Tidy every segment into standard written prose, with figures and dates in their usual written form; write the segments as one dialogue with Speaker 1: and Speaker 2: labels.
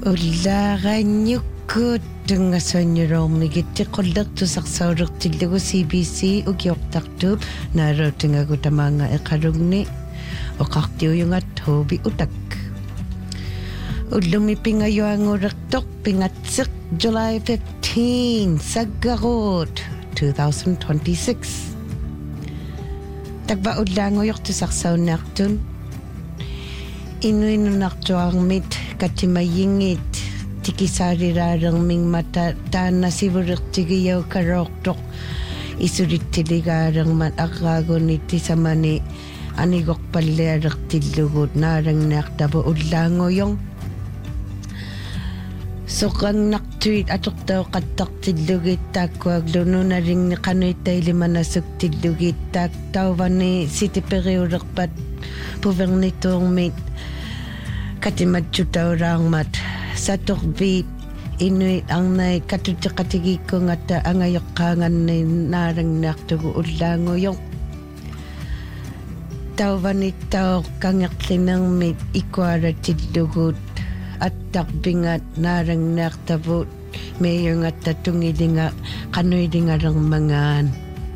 Speaker 1: Уллаагааннюккуут тунгассуаннюлоорнигитти qullertusarsaulертиллугу CBC укиортартууп наалуутингагу тамаанга эқалугни оқартиуюнгат хууби утак уллуми пингаюангулертоқ пингатсеқ July 15 саггаруут 2026 такба уллаангуйортусарсаунаартун инуинунартуармит катимайингит тикисаарилаалермингмата тааннасивулертигияу кароортоқ исулиттилигаалермат арраагуни тисамани анигорпаллиалертиллугут наалангнаартапу уллаангуйон соқангнартуит атортаоқаттартиллугиттааккуак лунуналингни қануиттаилиманасуктиллугиттаак таувани ситипериулерпат пувернитуормит катиматчутаулаармат саторвит инуит арнай катутеқатигиккунгатта ангайоққаанганни наалангнаартугу уллаангуйо тауваниттао кангерлинермит икуалатиллугут аттарпингат наалангнаартавут меюнгатта тунгилинга қануилингалермангаан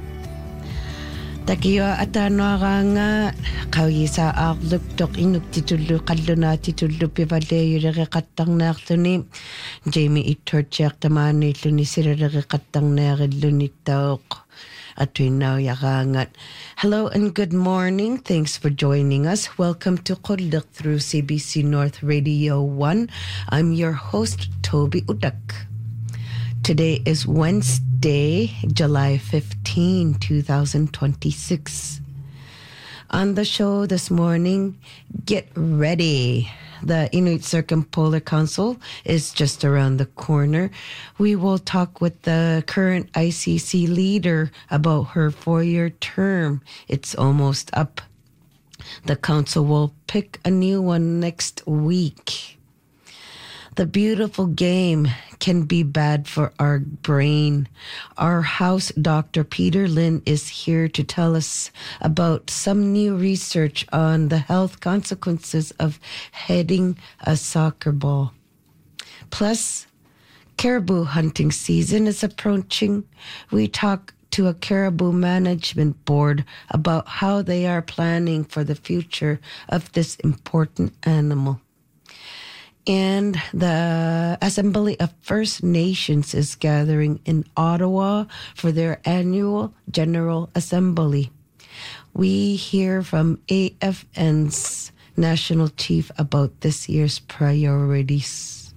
Speaker 1: такиа атаануараанга қависа аарлуктоқ инуктитуллу қаллунаатитуллу пивалеюлереқаттарнаарлуни Jamie Ittorchiartamaanиллуни силалереқаттарнаариллуниттаоқ atuinnauyaraangat. Hello and good morning. Thanks for joining us. Welcome to Qulliq through CBC North Radio 1. I'm your host, Toby Udak. Today is Wednesday, July 15, 2026. On the show this morning, get ready. The Inuit Circumpolar Council is just around the corner. We will talk with the current ICC leader about her 4-year term. It's almost up. The council will pick a new one next week. The beautiful game can be bad for our brain. Our house doctor, Peter Lynn, is here to tell us about some new research on the health consequences of heading a soccer ball. Plus, caribou hunting season is approaching. We talk to a caribou management board about how they are planning for the future of this important animal. And the Assembly of First Nations is gathering in Ottawa for their annual General Assembly. We hear from AFN's National Chief about this year's priorities.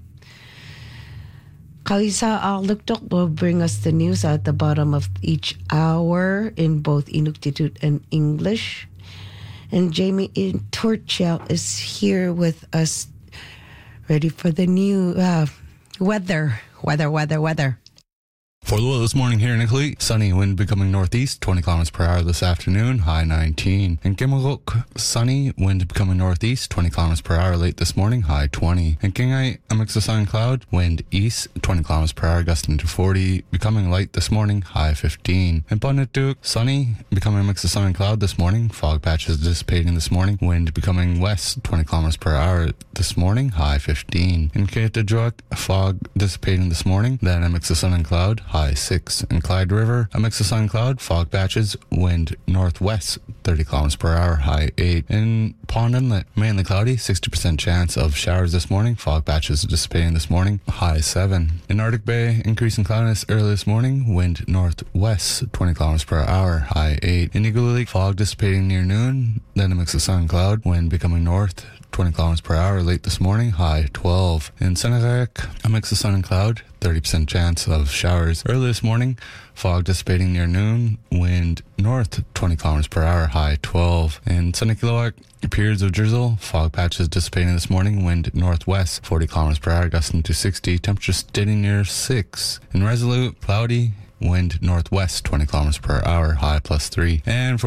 Speaker 1: Kalisa Arluktok will bring us the news at the bottom of each hour in both Inuktitut and English. And Jamie Ittorchial is here with us, ready for the new weather.
Speaker 2: For the weather this morning here in Italy, sunny, wind becoming northeast, 20 kilometers per hour this afternoon, high 19. In Kimiluk, sunny, wind becoming northeast, 20 kilometers per hour late this morning, high 20. In Kingai, a mix of sun and cloud, wind east, 20 kilometers per hour gusting to 40, becoming light this morning, high 15. In Pondituk, sunny, becoming a mix of sun and cloud this morning, fog patches dissipating this morning, wind becoming west, 20 kilometers per hour this morning, high 15. In Kaitajuak, fog dissipating this morning, then a mix of sun and cloud, high 6. In Clyde River, a mix of sun and cloud, fog patches, wind northwest, 30 kilometers per hour, high 8. In Pond Inlet, mainly cloudy, 60% chance of showers this morning, fog patches dissipating this morning, high 7. In Arctic Bay, increasing cloudiness early this morning, wind northwest, 20 kilometers per hour, high 8. In Iqaluit, fog dissipating near noon, then a mix of sun and cloud, wind becoming north, 20 kilometers per hour late this morning, high 12. In Senegayak, a mix of sun and cloud, 30% chance of showers early this morning, fog dissipating near noon, wind north 20 kilometers per hour, high 12. In Sunikiloak, periods of drizzle, fog patches dissipating this morning, wind northwest 40 kilometers per hour gusting to 60, temperature steady near 6. In Resolute, cloudy, wind northwest 20 kilometers per hour, high +3. And for